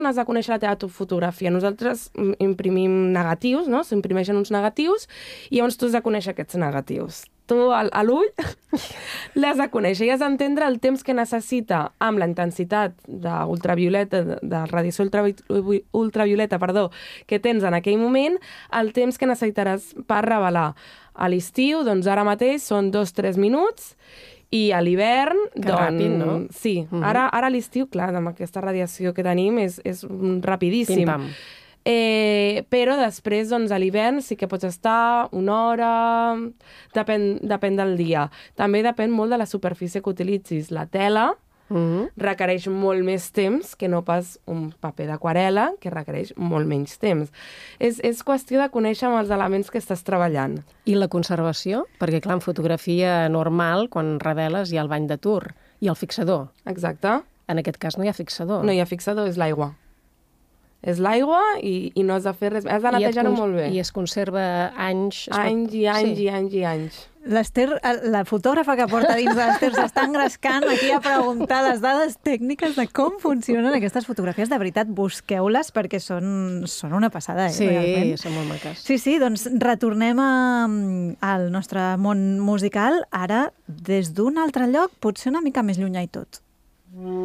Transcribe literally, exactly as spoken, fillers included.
has de conèixer la teva fotografia. Nosaltres imprimim negatius, no? S'imprimeixen uns negatius i llavors tu has de conèixer aquests negatius. Tu, a l'ull, l'has de conèixer i has d'entendre el temps que necessita amb la intensitat d'ultravioleta, de radiació ultravioleta, perdó, que tens en aquell moment, el temps que necessitaràs per revelar. A l'estiu, doncs ara mateix són dos o tres minuts i a l'hivern... Que doncs, ràpid, no? Sí. Uh-huh. Ara, ara a l'estiu, clar, amb aquesta radiació que tenim, és, és rapidíssim. Pim-pam. Eh, però després, doncs, a l'hivern sí que pots estar una hora... Depèn, depèn del dia. També depèn molt de la superfície que utilitzis. La tela uh-huh. requereix molt més temps que no pas un paper d'aquarel·la, que requereix molt menys temps. És, és qüestió de conèixer amb els elements que estàs treballant. I la conservació? Perquè, clar, en fotografia normal, quan reveles, hi ha el bany de tur i el fixador. Exacte. En aquest cas no hi ha fixador. No hi ha fixador, és l'aigua. És l'aigua i, i no has de fer res. Has de netejar-ho molt bé. I es conserva anys... Es anys pot... i anys sí. i anys i anys. L'Ester, la fotògrafa que porta dins de l'Ester s'està engrescant aquí a preguntar les dades tècniques de com funcionen aquestes fotografies. De veritat, busqueu-les perquè són, són una passada, eh? Sí, realment. són molt maques. Sí, sí, doncs retornem a, al nostre món musical, ara des d'un altre lloc, potser una mica més llunyà i tot.